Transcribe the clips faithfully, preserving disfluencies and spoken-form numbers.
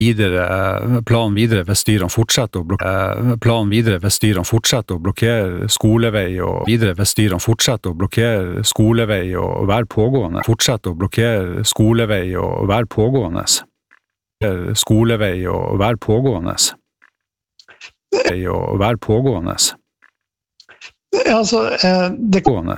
videre, plan videre hvis styrene fortsetter å blokkere, plan videre hvis styrene fortsetter å blokkere skolevei og videre hvis styrene fortsetter å blokkere skolevei og være pågående, fortsetter å blokkere skolevei og være pågående, skolevei og være pågående, og være pågående. Altså, det gående.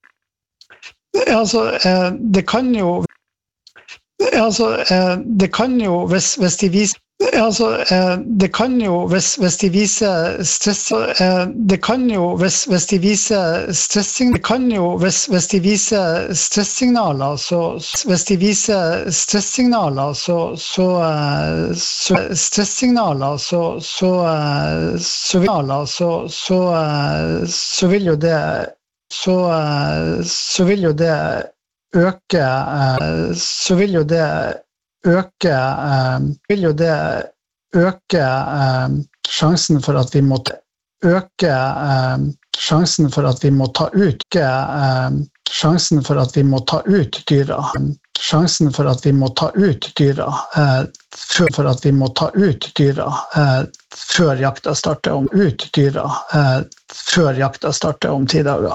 Altså, det kan jo Altså, det kan jo, hvis, hvis de viser Altså, det kan jo, hvis, hvis de viser stress Det kan jo, hvis, hvis de viser stressing Det kan jo, hvis, hvis de viser stressignaler, så hvis de viser stressignaler, så så så stressignaler, så så så så så så vil jo det så så vil jo det øke så vil jo det øke vil jo det øke sjansen for at vi må øke sjansen for at vi må ta ut sjansen for at vi må ta ut dyra sjansen for at vi må ta ut dyra for at vi må ta ut dyra før jakta starter om ut dyra før jakta starter om ti dager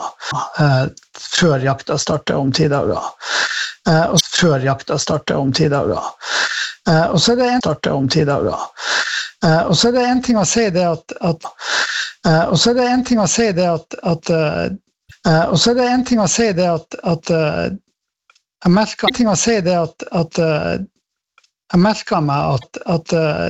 før jakta starter om ti dager og før jakta starter om ti dager og så er det en starter om ti dager og så er det en ting å si det at, at og så er det en ting å si det at, at og så er det en ting å si det at, at jeg merker ting å si det at, at jeg merker meg at, at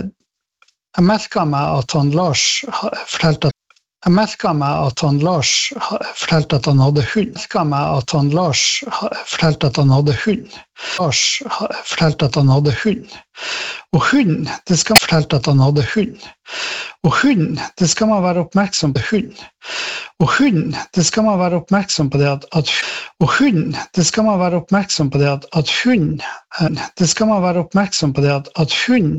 jeg merker meg at han Lars fortalte at Jeg merket meg at han Lars fortalte at han hadde hund. Jeg merket meg at han Lars fortalte at han hadde hund. Lars fortalte at han hadde hund. Og hund, det skal fortalte at han hadde hund. Og hund, det skal man være oppmerksom på hund. Og hund, det skal man være oppmerksom på det at, at og hund, det skal man være oppmerksom på det at, at hund det skal man være oppmerksom på det at, at hund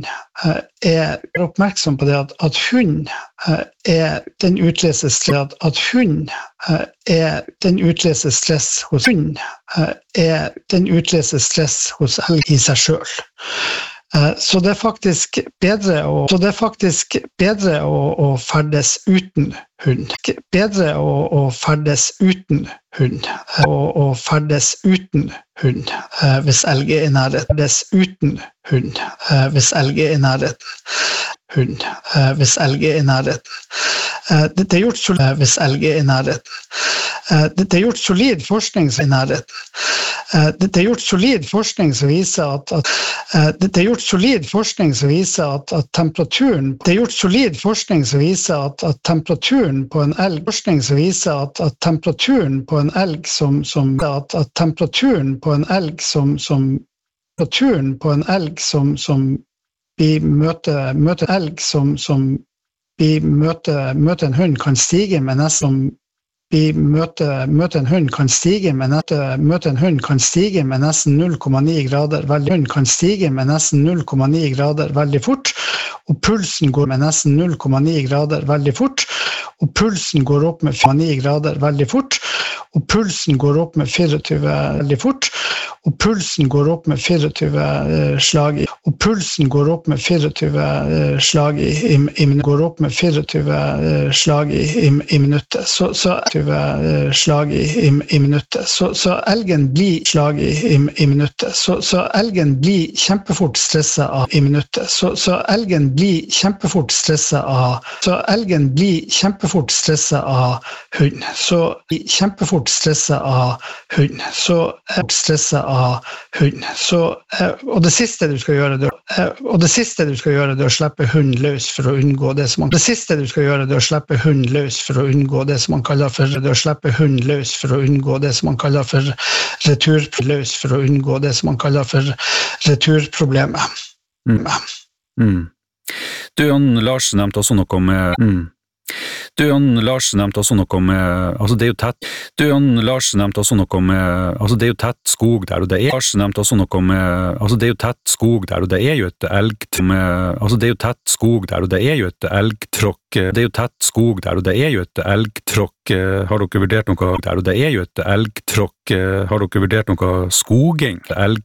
er oppmerksom på det at, at hund er den utløser stress at, at hund er den utløser stress hos hund er den utløser stress hos elg i seg selv. Så det er faktisk bedre å, så det er faktisk bedre å, å ferdes uten hund. Bedre å, å ferdes uten hund. Og, og ferdes uten hund hvis elg er i nærheten. Ferdes uten hund hvis elg er i nærheten. Hund hvis elg er i nærheten. Det, det er gjort solid hvis elg er i nærheten. Det, det er gjort solid forskning i nærheten. Det, det er gjort solid forskning som viser at, at det, det er gjort solid forskning som viser at, at temperaturen det er gjort solid forskning som viser at, at temperaturen på en elg forskning som viser at, at temperaturen på en elg som, som at, at temperaturen på en elg som, som temperaturen på en elg som, som vi møter, møter elg som, som vi møter, møter en hund kan stige med nesten vi møter, møter en hund kan stige med nesten, møter en hund kan stige med nesten null komma ni grader veldig hund kan stige med nesten null komma ni grader veldig fort og pulsen går med nesten null komma ni grader veldig fort og pulsen går opp med fire komma ni grader veldig fort og pulsen går opp med tjuefire veldig fort og pulsen går opp med tjuefire slag i og pulsen går opp med tjuefire slag i, i, i går opp med tjuefire slag i, i, i minuttet så, så tjuefire slag i, i, i minuttet så, så elgen blir slag i, i, i minuttet så, så elgen blir kjempefort stresset av i minuttet så, så elgen blir kjempefort stresset av så elgen blir kjempefort stresset av hund så kjempefort stresset av hund så stresset av hund så og det siste du skal gjøre det og det siste du skal gjøre det er å slippe hund løs for å unngå det som man det siste du skal gjøre det er å slippe hund løs for å unngå det som man kaller for det å slippe hund løs for å unngå det som man kaller for retur løs for å unngå det som man kaller for returproblemet. Mm. Mm. Du, Jan Lars nevnte også noe med mm. Du, Jan Lars nevnte også noe med, altså det er jo tett, du, Jan Lars nevnte også noe med, altså det er jo tett skog der, og det er, Lars nevnte også noe med, altså det er jo tett skog der, og det er jo et elgtråkk med, altså det er jo tett skog der, og det er jo et elgtråkk, det er jo tett skog der, og det er jo et elgtråkk, har dere vurdert noe der, og det er jo et elgtråkk, har dere vurdert noe skoging, elg